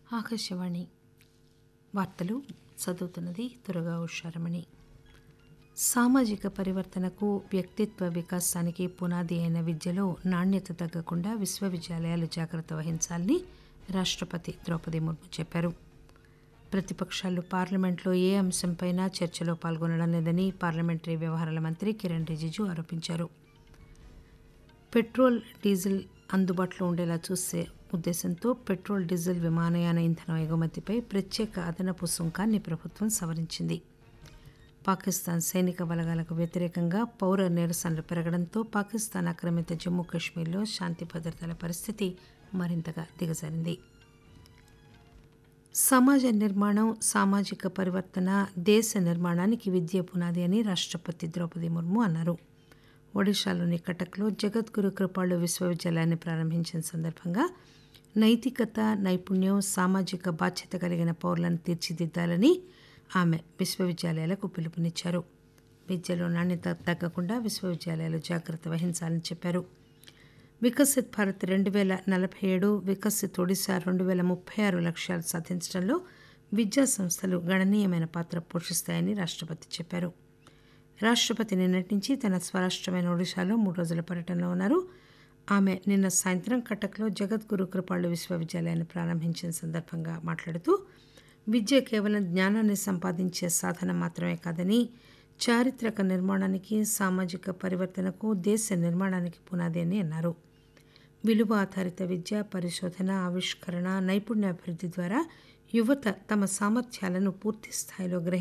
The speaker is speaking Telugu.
ఆకాశవాణి వార్తలు చదువుతున్నది దుర్గా ఉషారమణి. సామాజిక పరివర్తనకు వ్యక్తిత్వ వికాసానికి పునాది అయిన విద్యలో నాణ్యత తగ్గకుండా విశ్వవిద్యాలయాలు జాగ్రత్త వహించాలని రాష్టపతి ద్రౌపది ముర్ము చెప్పారు. ప్రతిపక్షాలు పార్లమెంట్లో ఏ అంశంపైనా చర్చలో పాల్గొనడం లేదని పార్లమెంటరీ వ్యవహారాల మంత్రి కిరణ్ రిజిజు ఆరోపించారు. పెట్రోల్ డీజిల్ అందుబాటులో ఉండేలా చూసే ఉద్దేశంతో పెట్రోల్ డీజిల్ విమానయాన ఇంధనం ఎగుమతిపై ప్రత్యేక అదనపు సుంకాన్ని ప్రభుత్వం సవరించింది. పాకిస్తాన్ సైనిక బలగాలకు వ్యతిరేకంగా పౌర నిరసనలు పెరగడంతో పాకిస్తాన్ ఆక్రమిత జమ్మూ కాశ్మీర్లో శాంతి భద్రతల పరిస్థితి మరింతగా దిగజారింది. సమాజ నిర్మాణం, సామాజిక పరివర్తన, దేశ నిర్మాణానికి విద్య పునాది అని రాష్టపతి ద్రౌపది ముర్ము అన్నారు. ఒడిశాలోని కటక్లో జగద్గురు కృపాళు విశ్వవిద్యాలయాన్ని ప్రారంభించిన సందర్భంగా నైతికత, నైపుణ్యం, సామాజిక బాధ్యత కలిగిన పౌరులను తీర్చిదిద్దాలని ఆమె విశ్వవిద్యాలయాలకు పిలుపునిచ్చారు. విద్యలో నాణ్యత తగ్గకుండా విశ్వవిద్యాలయాలు జాగ్రత్త వహించాలని చెప్పారు. వికసిత్ భారత్ 2047, వికసిత్ ఒడిశా 2036 లక్ష్యాలు సాధించడంలో విద్యా సంస్థలు గణనీయమైన పాత్ర పోషిస్తాయని రాష్టపతి చెప్పారు. రాష్టపతి నిన్నటి నుంచి తన స్వరాష్టమైన ఒడిశాలో 3 రోజుల పర్యటనలో ఉన్నారు. ఆమె నిన్న సాయంత్రం కటక్లో జగద్గురు కృపాళు విశ్వవిద్యాలయాన్ని ప్రారంభించిన సందర్భంగా మాట్లాడుతూ విద్య కేవలం జ్ఞానాన్ని సంపాదించే సాధనం మాత్రమే కాదని, చారిత్రక నిర్మాణానికి, సామాజిక పరివర్తనకు, దేశ నిర్మాణానికి పునాది అని అన్నారు. విలువ ఆధారిత విద్య, పరిశోధన, ఆవిష్కరణ, నైపుణ్యాభివృద్ధి ద్వారా యువత తమ సామర్థ్యాలను పూర్తి స్థాయిలో